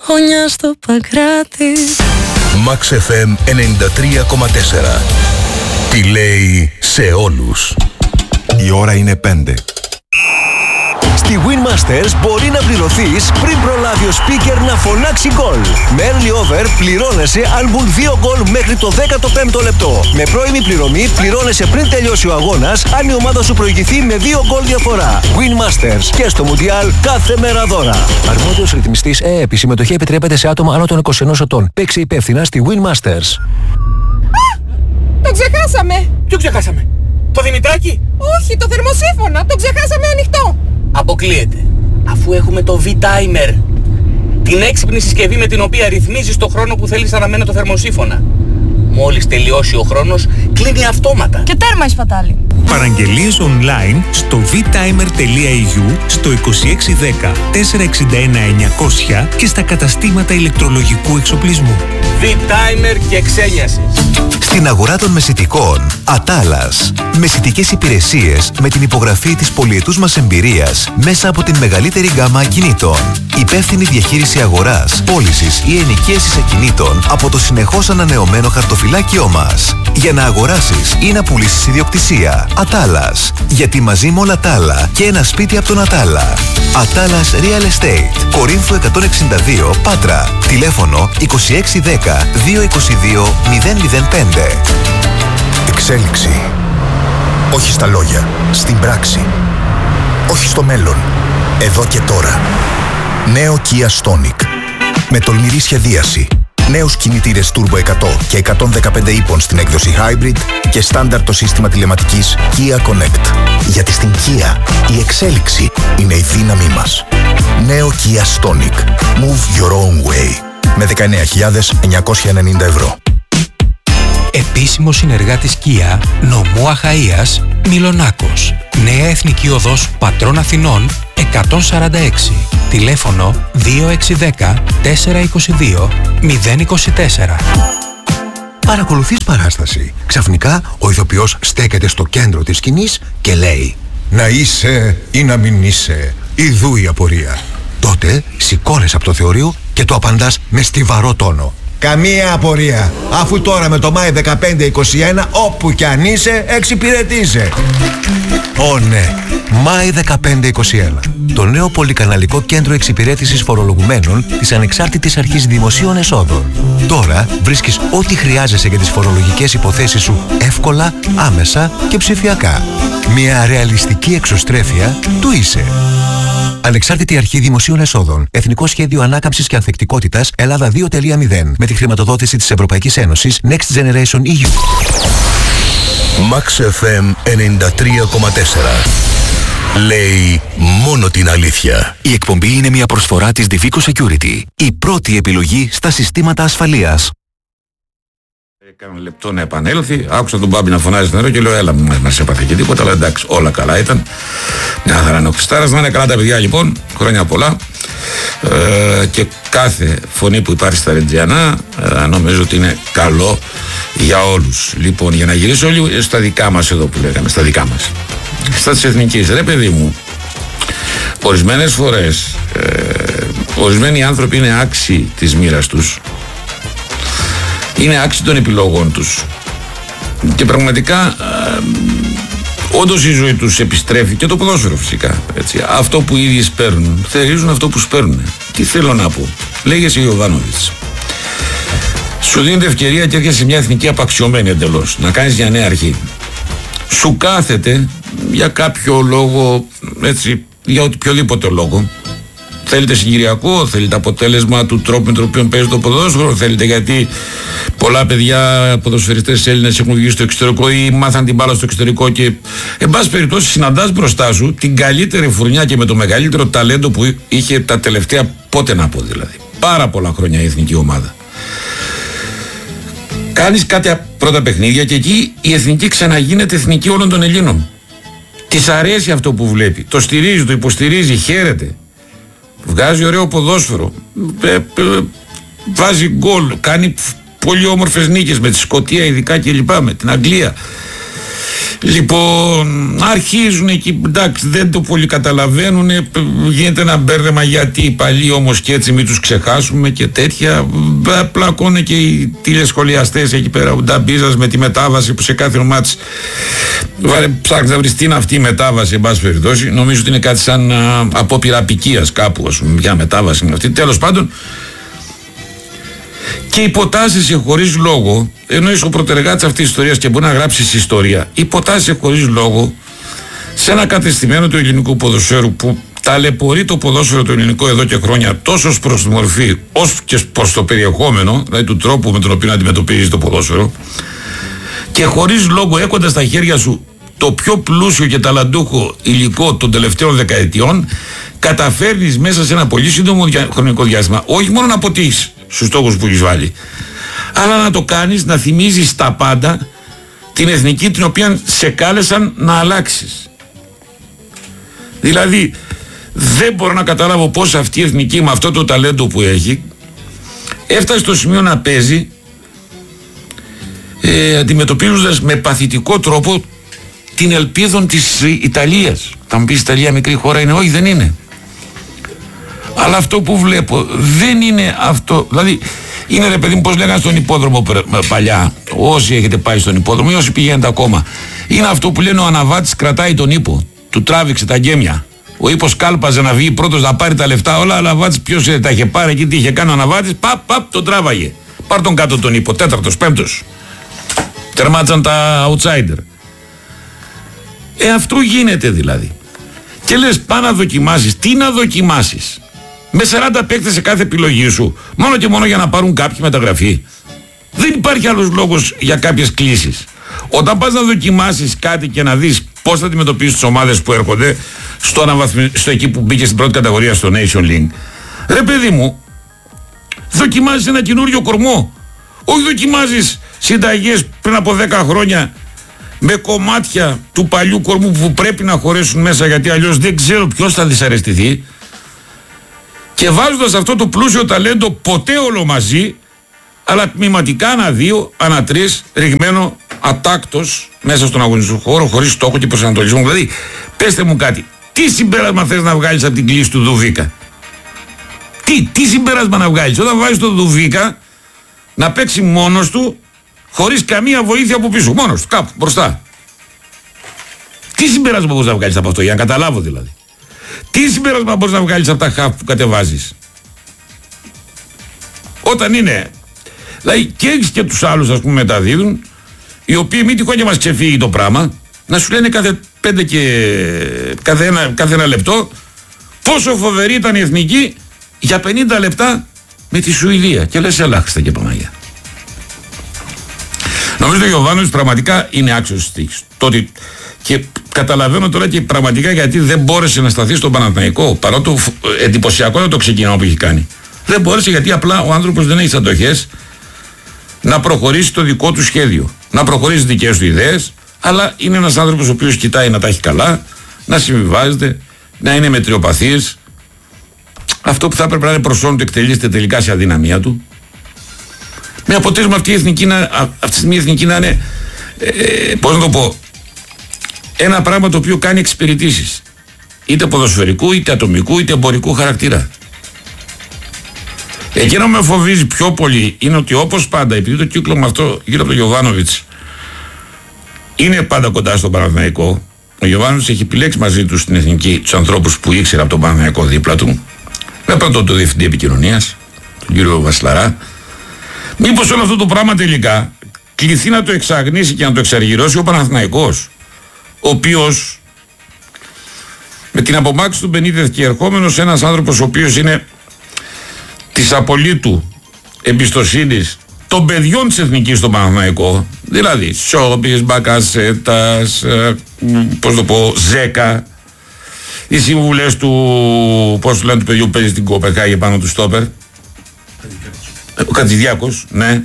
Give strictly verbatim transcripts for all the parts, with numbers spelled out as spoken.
χωνιά στο Παγκράτη. Max εφ εμ ενενήντα τρία κόμμα τέσσερα. Τι λέει σε όλους. Η ώρα είναι πέντε. Στη Win Masters μπορεί να πληρωθείς πριν προλάβει ο speaker να φωνάξει γκολ. Με early over πληρώνεσαι αν μπουν δύο γκολ μέχρι το δέκατο πέμπτο λεπτό. Με πρώιμη πληρωμή πληρώνεσαι πριν τελειώσει ο αγώνας αν η ομάδα σου προηγηθεί με δύο γκολ διαφορά. Win Masters και στο Μουντιάλ κάθε μέρα δώρα. Αρμόδιος ρυθμιστής ΕΕΠ. Η συμμετοχή επιτρέπεται σε άτομα άνω των είκοσι ενός ετών. Παίξε υπεύθυνα στη Win Masters. Α! Το ξεχάσαμε! Ποιο ξεχάσαμε? Το Δημητράκι? Όχι, το θερμοσύφωνα. Το ξεχάσαμε ανοιχτό. Αποκλείεται. Αφού έχουμε το V-Timer. Την έξυπνη συσκευή με την οποία ρυθμίζεις το χρόνο που θέλεις αναμένω το θερμοσύφωνα. Μόλις τελειώσει ο χρόνος, κλείνει αυτόματα. Και τέρμα η σπατάλη. Παραγγελίες online στο β-timer τελεία ι γιου, στο είκοσι έξι δέκα τετρακόσια εξήντα ένα εννιακόσια και στα καταστήματα ηλεκτρολογικού εξοπλισμού. V-Timer και ξένιασες. Στην αγορά των μεσητικών, Ατάλας. Μεσητικές υπηρεσίες με την υπογραφή της πολυετούς μας εμπειρίας μέσα από την μεγαλύτερη γκάμα ακινήτων. Υπεύθυνη διαχείριση αγοράς, πώλησης ή ενοικίασης ακινήτων από το συνεχώς ανανεωμένο χαρτοφυλάκιό μας. Για να αγοράσεις ή να πουλήσεις ιδιοκτησία. Ατάλας. Γιατί μαζί με όλα τα άλλα και ένα σπίτι από τον Ατάλα. Ατάλας Real Estate. Κορίνθου εκατόν εξήντα δύο, Πάτρα. Τηλέφωνο είκοσι έξι δέκα διακόσια είκοσι δύο μηδέν μηδέν πέντε. Εξέλιξη. Όχι στα λόγια, στην πράξη. Όχι στο μέλλον, εδώ και τώρα. Νέο Kia Stonic. Με τολμηρή σχεδίαση. Νέους κινητήρες Turbo εκατό και εκατόν δεκαπέντε ύπων στην έκδοση Hybrid και στάνταρ το σύστημα τηλεματικής Kia Connect. Γιατί στην Kia η εξέλιξη είναι η δύναμή μας. Νέο Kia Stonic. Move your own way. Με δεκαεννέα χιλιάδες εννιακόσια ενενήντα ευρώ. Επίσημο συνεργάτης Kia, νομού Αχαΐας, Μιλονάκος. Νέα Εθνική Οδός Πατρών Αθηνών εκατόν σαράντα έξι. Τηλέφωνο δύο έξι δέκα τετρακόσια είκοσι δύο μηδέν είκοσι τέσσερα. Παρακολουθείς παράσταση. Ξαφνικά ο ηθοποιός στέκεται στο κέντρο της σκηνής και λέει «Να είσαι ή να μην είσαι, ιδού η απορία». Τότε σηκώνεσαι από το θεωρείο και το απαντάς με στιβαρό τόνο. «Καμία απορία, αφού τώρα με το Μάη δεκαπέντε είκοσι ένα όπου κι αν είσαι εξυπηρετείσαι». Ω ναι, Μάη δεκαπέντε είκοσι ένα. Το νέο πολυκαναλικό κέντρο εξυπηρέτησης φορολογουμένων της Ανεξάρτητης Αρχής Δημοσίων Εσόδων. Τώρα βρίσκεις ό,τι χρειάζεσαι για τις φορολογικές υποθέσεις σου εύκολα, άμεσα και ψηφιακά. Μια ρεαλιστική εξωστρέφεια του είσαι. Ανεξάρτητη Αρχή Δημοσίων Εσόδων. Εθνικό Σχέδιο Ανάκαμψης και Ανθεκτικότητας Ελλάδα δύο τελεία μηδέν. Με τη χρηματοδότηση της Ευρωπαϊκής Ένωσης Next Generation ι γιου. Max εφ εμ ενενήντα τρία κόμμα τέσσερα. Λέει μόνο την αλήθεια. Η εκπομπή είναι μια προσφορά της Divico Security. Η πρώτη επιλογή στα συστήματα ασφαλείας. Κάνα λεπτό να επανέλθει, άκουσα τον Μπάμπη να φωνάζει στο νερό και λέω έλα μου μας έπαθε και τίποτα, αλλά εντάξει όλα καλά ήταν. Μια χαρά είναι ο Χριστάρας, να είναι καλά τα παιδιά λοιπόν, χρόνια πολλά. Ε, και κάθε φωνή που υπάρχει στα Ρεντζιανά ε, νομίζω ότι είναι καλό για όλους. Λοιπόν, για να γυρίσω λίγο στα δικά μας εδώ που λέγαμε, στα δικά μας. Στα της εθνικής, ρε παιδί μου, ορισμένες φορές ε, ορισμένοι άνθρωποι είναι άξιοι της μοίρας τους, είναι άξιοι των επιλογών τους και πραγματικά ε, όντως η ζωή τους επιστρέφει και το ποδόσφαιρο φυσικά, έτσι. Αυτό που οι ίδιοι σπέρνουν θερίζουν αυτό που σπέρνουν. Τι θέλω να πω, λέγεσαι Ιωβάνοβιτς, σου δίνεται ευκαιρία και έρχεσαι σε μια εθνική απαξιωμένη εντελώς να κάνεις μια νέα αρχή, σου κάθεται για κάποιο λόγο, έτσι, για οποιοδήποτε λόγο. Θέλετε συγκυριακό, θέλετε αποτέλεσμα του τρόπου με τον οποίο παίζει το ποδόσφαιρο, θέλετε γιατί πολλά παιδιά ποδοσφαιριστές Έλληνες έχουν βγει στο εξωτερικό ή μάθαν την μπάλα στο εξωτερικό και εν πάση περιπτώσει συναντάς μπροστά σου την καλύτερη φουρνιά και με το μεγαλύτερο ταλέντο που είχε τα τελευταία, πότε να πω δηλαδή, πάρα πολλά χρόνια η εθνική ομάδα. Κάνεις κάτι πρώτα παιχνίδια και εκεί η εθνική ξαναγίνεται εθνική όλων των Ελλήνων. Της αρέσει αυτό που βλέπει, το στηρίζει, το υποστηρίζει, χαίρεται. Βγάζει ωραίο ποδόσφαιρο, ε, ε, βάζει γκολ, κάνει πολύ όμορφες νίκες με τη Σκωτία ειδικά και λοιπά, με την Αγγλία. Λοιπόν, αρχίζουν εκεί, εντάξει, δεν το πολύ καταλαβαίνουν, γίνεται ένα μπέρδεμα γιατί οι παλιοί όμως και έτσι μην τους ξεχάσουμε και τέτοια. Πλακώνε και οι τηλεσχολιαστές εκεί πέρα, ο Νταμπίζας με τη μετάβαση που σε κάθε ομάτι ψάχνει να βρει τι είναι αυτή η μετάβαση, εν πάση περιπτώσει. Νομίζω ότι είναι κάτι σαν α, απόπειρα απικίας κάπου, ας πούμε, μια μετάβαση είναι αυτή. Τέλος πάντων, και υποτάσσεσαι χωρίς λόγο, ενώ είσαι ο πρωτεργάτης αυτής της ιστορίας και μπορεί να γράψεις ιστορία, υποτάσσεσαι χωρίς λόγο σε ένα κατεστημένο του ελληνικού ποδοσφαίρου που ταλαιπωρεί το ποδόσφαιρο το ελληνικό εδώ και χρόνια τόσο προς τη μορφή όσο και προς το περιεχόμενο, δηλαδή του τρόπου με τον οποίο αντιμετωπίζει το ποδόσφαιρο, και χωρίς λόγο έχοντας στα χέρια σου το πιο πλούσιο και ταλαντούχο υλικό των τελευταίων δεκαετιών, καταφέρνεις μέσα σε ένα πολύ σύντομο χρονικό διάστημα όχι μόνο να αποτύχεις στους στόχους που έχεις βάλει, αλλά να το κάνεις να θυμίζεις τα πάντα την εθνική την οποία σε κάλεσαν να αλλάξεις. Δηλαδή δεν μπορώ να καταλάβω πώς αυτή η εθνική με αυτό το ταλέντο που έχει έφτασε στο σημείο να παίζει ε, αντιμετωπίζοντας με παθητικό τρόπο την ελπίδα της Ιταλίας. Θα μου πεις η Ιταλία μικρή χώρα είναι? Όχι, δεν είναι. Αλλά αυτό που βλέπω δεν είναι αυτό. Δηλαδή είναι, ρε παιδί μου, πώς λέγανε στον υπόδρομο παλιά, όσοι έχετε πάει στον υπόδρομο ή όσοι πηγαίνετε ακόμα, είναι αυτό που λένε ο αναβάτης κρατάει τον ύπο, του τράβηξε τα γκέμια. Ο ύπος κάλπαζε να βγει πρώτος να πάρει τα λεφτά όλα, αλλά ο αναβάτης ποιος τα είχε πάρει εκεί, τι είχε κάνει ο αναβάτης, παπ, παπ, τον τράβαγε. Πάρ' τον κάτω τον ύπο, τέταρτος, πέμπτος. Τερμάτσαν τα outsider. Ε, αυτό γίνεται δηλαδή. Και λες, πά να δοκιμάσεις. Τι να δοκιμάσεις? Με σαράντα παίκτες σε κάθε επιλογή σου, μόνο και μόνο για να πάρουν κάποιοι μεταγραφή. Δεν υπάρχει άλλος λόγος για κάποιες κλήσεις. Όταν πας να δοκιμάσεις κάτι και να δεις πώς θα αντιμετωπίσεις τις ομάδες που έρχονται στο, αναβαθμι... στο εκεί που μπήκε στην πρώτη κατηγορία στο Nation League, ρε παιδί μου, δοκιμάζεις ένα καινούριο κορμό. Όχι δοκιμάζεις συνταγές πριν από δέκα χρόνια με κομμάτια του παλιού κορμού που πρέπει να χωρέσουν μέσα, γιατί αλλιώς δεν ξέρω ποιος θα δυσαρεστηθεί, και βάζοντας αυτό το πλούσιο ταλέντο ποτέ όλο μαζί, αλλά τμηματικά ανά δύο, ανά τρεις, ρηγμένο ατάκτος μέσα στον αγωνιστικό χώρο, χωρίς στόχο και προσανατολισμό. Δηλαδή, πέστε μου κάτι, τι συμπέρασμα θες να βγάλεις από την κλίση του Δουβίκα? Τι, τι συμπέρασμα να βγάλεις όταν βάζεις τον Δουβίκα να παίξει μόνος του, χωρίς καμία βοήθεια από πίσω, μόνος του, κάπου μπροστά? Τι συμπέρασμα μπορείς να βγάλεις από αυτό, για να καταλάβω δηλαδή? Τι συμπέρασμα μπορείς να βγάλεις από τα χαφ που κατεβάζεις? Όταν είναι, δηλαδή, και έχεις και τους άλλους, ας πούμε, μεταδίδουν, οι οποίοι μην τυχόν και μας ξεφύγει το πράγμα, να σου λένε κάθε πέντε και κάθε ένα, κάθε ένα λεπτό πόσο φοβερή ήταν η εθνική για πενήντα λεπτά με τη Σουηδία. Και λες, ελάχιστα και Παναγία. Νομίζω ότι ο Γιωβάνοβιτς πραγματικά είναι άξιος της τύχης. Τότε, και καταλαβαίνω τώρα και πραγματικά γιατί δεν μπόρεσε να σταθεί στον Παναθηναϊκό, παρότι το εντυπωσιακό είναι το ξεκίνημα που έχει κάνει. Δεν μπόρεσε γιατί απλά ο άνθρωπος δεν έχει αντοχές να προχωρήσει το δικό του σχέδιο, να προχωρήσει τις δικές του ιδέες, αλλά είναι ένας άνθρωπος ο οποίος κοιτάει να τα έχει καλά, να συμβιβάζεται, να είναι μετριοπαθής. Αυτό που θα έπρεπε να είναι προς όλων του εκτελείστε τελικά σε αδυναμία του. Με αποτέλεσμα αυτή η εθνική να, αυτή τη στιγμή η εθνική να είναι, ε, πώς να το πω, ένα πράγμα το οποίο κάνει εξυπηρετήσεις, είτε ποδοσφαιρικού, είτε ατομικού, είτε εμπορικού χαρακτήρα. Εκείνο με φοβίζει πιο πολύ είναι ότι, όπως πάντα, επειδή το κύκλωμα αυτό γύρω από τον Γιωβάνοβιτς είναι πάντα κοντά στον Παναθηναϊκό, ο Γιωβάνοβιτς έχει επιλέξει μαζί του στην εθνική τους ανθρώπους που ήξερε από τον Παναθηναϊκό δίπλα του, με πρώτον το διευθυντή επικοινωνίας, τον κύριο Βασιλαρά. Μήπως όλο αυτό το πράγμα τελικά κληθεί να το εξαγνίσει και να το εξαργυρώσει ο Παναθηναϊκός, ο οποίος με την απομάκρυνση του Μπενίτεθ και ερχόμενος ένας άνθρωπος ο οποίος είναι της απολύτου εμπιστοσύνης των παιδιών της εθνικής στον Παναθηναϊκό, δηλαδή Σόμπης, Μπακασέτας, ε, πώς το πω, Ζέκα, οι συμβουλές του, πώς το λένε, του παιδιού που παίζει στην Κοπεχάγη πάνω του στόπερ, ο Κατζηδιάκος, ναι.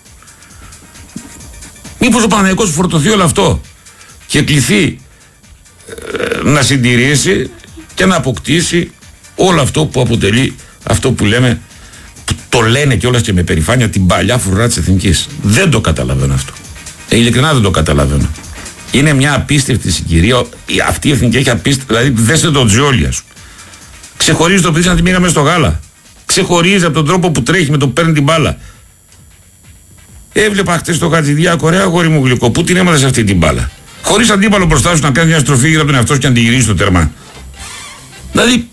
Μήπως ο Παναθηναϊκός φορτωθεί όλο αυτό και κληθεί ε, να συντηρήσει και να αποκτήσει όλο αυτό που αποτελεί αυτό που λέμε, που το λένε κιόλας και με περηφάνεια, την παλιά φρουρά της εθνικής. Δεν το καταλαβαίνω αυτό. Ε, ειλικρινά δεν το καταλαβαίνω. Είναι μια απίστευτη συγκυρία. Αυτή η εθνική έχει απίστευτη. Δηλαδή, δέστε το Τζιόλι, α πούμε. Ξεχωρίζει το παιδί σαν να τη μήγα μέσα στο γάλα. Ξεχωρίζει από τον τρόπο που τρέχει με το που παίρνει την μπάλα. Έβλεπα χτες το Χατζηδιάκο, ρε αγόρι μου γλυκό, πού την έμαθες αυτή την μπάλα. Χωρίς αντίπαλο μπροστά σου να κάνει μια στροφή γύρω από τον εαυτό σου και να την γυρίσει στο τέρμα. Δηλαδή.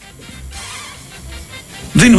Δεν,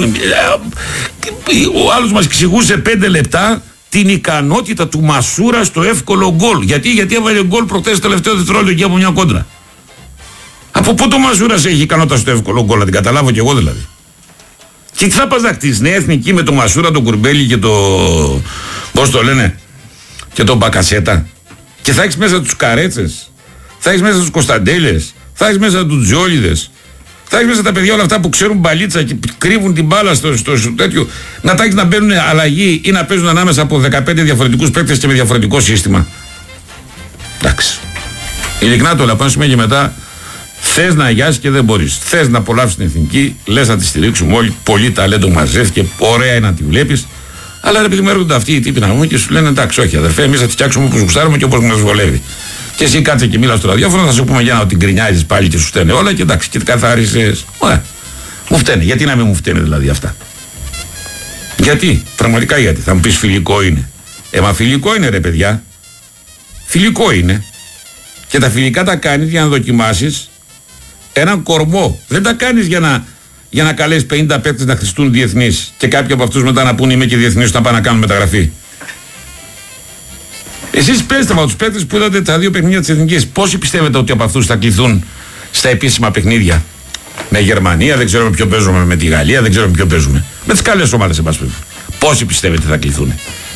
ο άλλος μας εξηγούσε πέντε λεπτά την ικανότητα του Μασούρα στο εύκολο γκολ. Γιατί, γιατί έβαλε γκολ προχτές τελευταίο δευτερόλεπτο εκεί από μια κόντρα. Από πού το Μασούρας έχει ικανότητα στο εύκολο γκολ, να την καταλάβω κι εγώ δηλαδή. Και τι θα πας να χτίσεις νέα εθνική με το Μασούρα, τον Κουρμπέλη και το. Πώς το λένε, και τον Μπακασέτα. Και θα έχεις μέσα τους Καρέτσες, θα έχεις μέσα τους Κωνσταντέλες, θα έχεις μέσα τους Τζιόλιδες, θα έχεις μέσα τα παιδιά όλα αυτά που ξέρουν μπαλίτσα και κρύβουν την μπάλα στο, στο, στο τέτοιο. Να τα έχεις να μπαίνουν αλλαγή ή να παίζουν ανάμεσα από δεκαπέντε διαφορετικούς παίκτες και με διαφορετικό σύστημα. Εντάξει. Ειλικρινά το λέω, πάνω σημαίνει και μετά. Θες να αγιάσεις και δεν μπορείς. Θες να απολαύσεις την εθνική, λες να τη στηρίξουμε όλοι. Πολύ ταλέντο μαζεύτηκε, ωραία είναι να τη βλέπεις. Αλλά επειδή μου έρχονται αυτοί οι τύποι να μου και σου λένε εντάξει, όχι αδερφέ, εμείς θα τη φτιάξουμε όπως γουστάρουμε και όπως μας βολεύει. Και εσύ κάτσε και μίλα στο ραδιόφωνο, θα σου πούμε για να την γκρινιάζεις πάλι και σου φταίνε όλα και εντάξει, και καθάρισες. Ωραία. Μου φταίνε. Γιατί να μην μου φταίνε δηλαδή αυτά. Γιατί, πραγματικά γιατί. Θα μου πεις φιλικό είναι. Ε, μα φιλικό είναι ρε παιδιά. Φιλικό είναι. Και τα φιλικά τα κάνεις για να δοκιμάσεις έναν κορμό. Δεν τα κάνεις για να, για να καλέσεις πενήντα παίκτες να χρηστούν διεθνείς και κάποιοι από αυτούς μετά να πούνε είμαι και διεθνής να πάνε να κάνουν μεταγραφή. Εσείς πέστε από τους παίκτες που είδατε τα δύο παιχνίδια της εθνικής. Πόσοι πιστεύετε ότι από αυτούς θα κληθούν στα επίσημα παιχνίδια? Με Γερμανία, δεν ξέρω με ποιο παίζουμε, με τη Γαλλία, δεν ξέρω με ποιο παίζουμε. Με τις καλές ομάδες, εν πάση περιπτώσει. Πόσοι πιστεύετε θα κληθούν?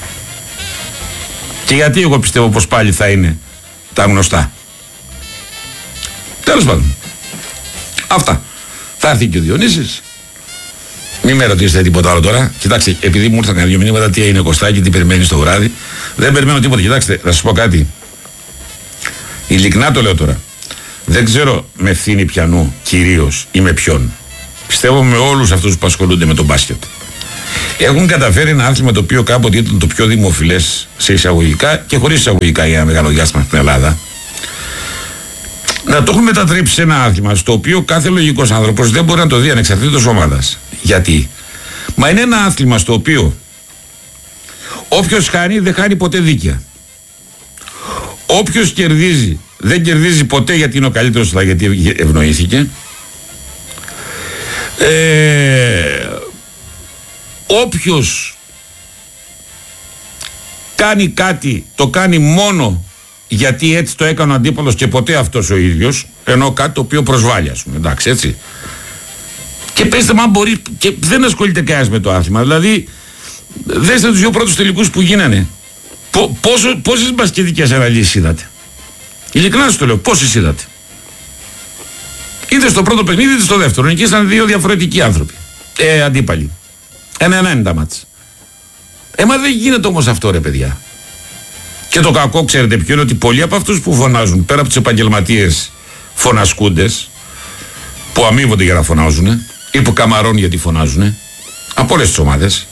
Και γιατί εγώ πιστεύω πως πάλι θα είναι τα γνωστά. Τέλος πάντων. Αυτά. Θα έρθει και ο Διονύσης. Μην με ρωτήσετε τίποτα άλλο τώρα. Κοιτάξτε, επειδή μου ήρθαν δύο μηνύματα, τι είναι Κωστάκι, τι περιμένει το βράδυ. Δεν περιμένω τίποτα. Κοιτάξτε, θα σας πω κάτι. Ειλικρινά το λέω τώρα. Δεν ξέρω με ευθύνη πιανού κυρίως ή με ποιον. Πιστεύω με όλους αυτούς που ασχολούνται με τον μπάσκετ. Έχουν καταφέρει ένα άθλημα το οποίο κάποτε ήταν το πιο δημοφιλές σε εισαγωγικά και χωρίς εισαγωγικά για ένα μεγάλο διάστημα στην Ελλάδα. Να το έχουν μετατρέψει σε ένα άθλημα στο οποίο κάθε λογικός άνθρωπος δεν μπορεί να το δει ανεξαρτήτως ομάδας. Γιατί? Μα είναι ένα άθλημα στο οποίο όποιος χάνει δεν χάνει ποτέ δίκαια. Όποιος κερδίζει δεν κερδίζει ποτέ γιατί είναι ο καλύτερος, αλλά γιατί ευνοήθηκε. Ε, όποιος κάνει κάτι το κάνει μόνο γιατί έτσι το έκανε ο αντίπαλος και ποτέ αυτός ο ίδιος, ενώ κάτι το οποίο προσβάλλει, ας πούμε, εντάξει, έτσι. Και πέστε μα μπορεί, και δεν ασχολείται κανένας με το άθλημα, δηλαδή δέστε τους δύο πρώτους τελικούς που γίνανε. Πο, πόσο, πόσες μπασκετικές αναλύσεις είδατε? Ειλικρινά σας το λέω, πόσες είδατε? Είτε στο πρώτο παιχνίδι είτε στο δεύτερο, εκεί ήταν δύο διαφορετικοί άνθρωποι, ε, αντίπαλοι. Ένα-ένα είναι τα μάτς. Ε, μα δεν γίνεται όμως αυτό ρε παιδιά. Και το κακό ξέρετε ποιο είναι? Ότι πολλοί από αυτούς που φωνάζουν, πέρα από τους επαγγελματίες φωνασκούντες, που αμείβονται για να φωνάζουν ή που καμαρώνουν γιατί φωνάζουν, από όλες τις ομάδες,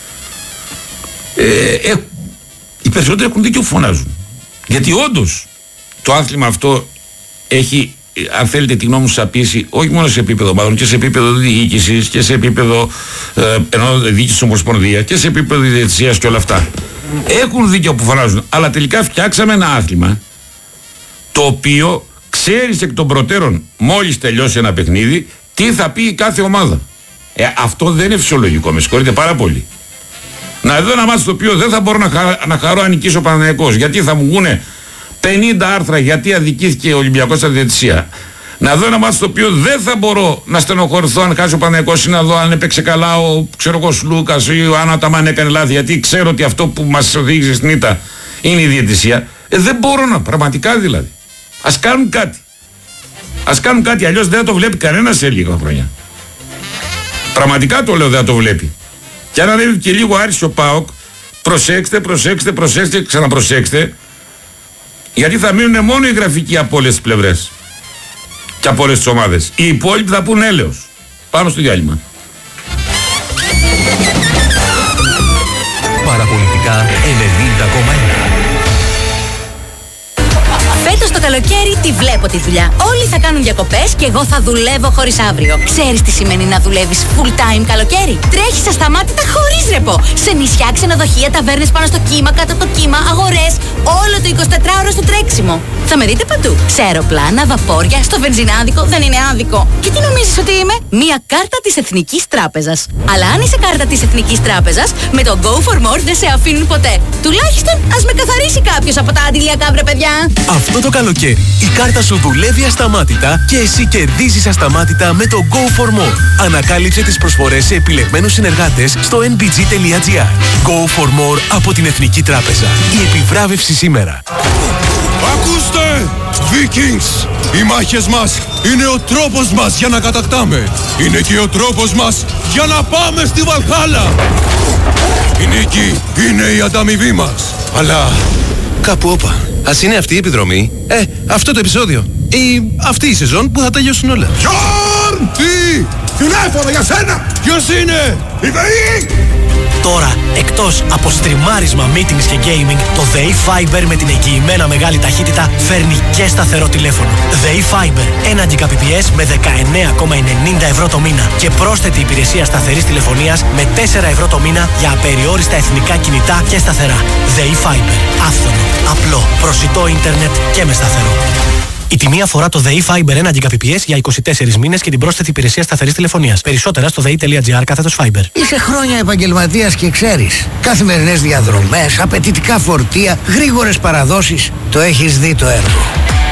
ε, ε, οι περισσότεροι έχουν δίκιο που φωνάζουν. Γιατί όντως το άθλημα αυτό έχει, αν θέλετε τη γνώμη μου, σαπίσει όχι μόνο σε επίπεδο ομάδων και σε επίπεδο διοίκησης και σε επίπεδο ε, ενώ διοίκησης ομοσπονδία και σε επίπεδο ιδιαιτησίας και όλα αυτά. Έχουν δίκιο που φωνάζουν, αλλά τελικά φτιάξαμε ένα άθλημα το οποίο ξέρεις εκ των προτέρων μόλις τελειώσει ένα παιχνίδι τι θα πει κάθε ομάδα. Ε, αυτό δεν είναι φυσιολογικό, με συγχωρείτε πάρα πολύ. Να δω ένα μάτι το οποίο δεν θα μπορώ να, χα, να χαρώ αν νικήσει ο Παναθηναϊκός, γιατί θα μου βγούνε πενήντα άρθρα γιατί αδικήθηκε ο Ολυμπιακός στα διαιτησία. Να δω ένα μάτι το οποίο δεν θα μπορώ να στενοχωρηθώ αν χάσει ο Παναθηναϊκός ή να δω αν έπαιξε καλά ο ξέρω εγώ Σλούκας ή ο Άννα Ταμάν έκανε λάθη, γιατί ξέρω ότι αυτό που μας οδήγησε στην ήττα είναι η διαιτησία. Ε, δεν μπορώ να, πραγματικά δηλαδή. Ας κάνουν κάτι. Ας κάνουν κάτι, αλλιώς δεν θα το βλέπει κανένας σε λίγα χρόνια. Πραγματικά το λέω, δεν θα το βλέπει. Και αν ανέβει και λίγο Άρης ο ΠΑΟΚ, προσέξτε, προσέξτε, προσέξτε, ξαναπροσέξτε, γιατί θα μείνουν μόνο οι γραφικοί από όλες τις πλευρές και από όλες τις ομάδες. Οι υπόλοιποι θα πούν έλεος. Πάμε στο διάλειμμα. Παραπολιτικά ενενήντα κόμμα ένα. Φέτος το καλοκαίρι τη βλέπω τη δουλειά. Όλοι θα κάνουν διακοπές και εγώ θα δουλεύω χωρίς αύριο. Ξέρεις τι σημαίνει να δουλεύεις full time καλοκαίρι? Τρέχεις ασταμάτητα χωρίς ρεπό. Σε νησιά, ξενοδοχεία, ταβέρνες πάνω στο κύμα, κάτω από το κύμα, αγορές. Όλο το εικοσιτετράωρο στο τρέξιμο. Θα με δείτε παντού. Σε αεροπλάνα, βαπόρια, στο βενζινάδικο, δεν είναι άδικο. Και τι νομίζεις ότι είμαι? Μία κάρτα της Εθνικής Τράπεζας. Αλλά αν είσαι κάρτα της Εθνικής Τράπεζας, με το Go for More δεν σε αφήνουν ποτέ. Τουλάχιστον ας με καθαρίσει κάποιος από τα αντιλιακά, βρε παιδιά. Αυτό το καλοκαίρι η κάρτα σου δουλεύει ασταμάτητα και εσύ κερδίζεις ασταμάτητα με το Go for More. Ανακάλυψε τις προσφορές σε επιλεγμένους συνεργάτες στο εν μπι τζι τελεία τζι άρ. Go for More από την Εθνική Τράπεζα. Η επιβράβευση σήμερα. Ακούστε! Vikings! Οι μάχες μας είναι ο τρόπος μας για να κατακτάμε. Είναι και ο τρόπος μας για να πάμε στη Βαλχάλα. Η νίκη είναι η ανταμοιβή μας. Αλλά... Κάπου όπα. Ας είναι αυτή η επιδρομή. Ε, αυτό το επεισόδιο. Ή αυτή η σεζόν που θα τελειώσουν όλα. Γιόρν! Τι! Τηλέφωνο για σένα! Ποιος είναι? Η ΔΕΗ! Τώρα, εκτός από στριμάρισμα, meetings και gaming, το ΔΕΗ Fiber με την εγγυημένα μεγάλη ταχύτητα φέρνει και σταθερό τηλέφωνο. ΔΕΗ Fiber, ένα Gbps με δεκαεννέα κόμμα ενενήντα ευρώ το μήνα και πρόσθετη υπηρεσία σταθερής τηλεφωνίας με τέσσερα ευρώ το μήνα για απεριόριστα εθνικά κινητά και σταθερά. ΔΕΗ Fiber, άφθονο, απλό, προσιτό ίντερνετ και με σταθερό. Η τιμή αφορά το ΔΕΗ Fiber ένα Gbps για είκοσι τέσσερις μήνες και την πρόσθετη υπηρεσία σταθερής τηλεφωνίας. Περισσότερα στο δei τελεία τζι άρ κάθετος Fiber. Είσαι χρόνια επαγγελματίας και ξέρεις. Καθημερινές διαδρομές, απαιτητικά φορτία, γρήγορες παραδόσεις. Το έχεις δει το έργο.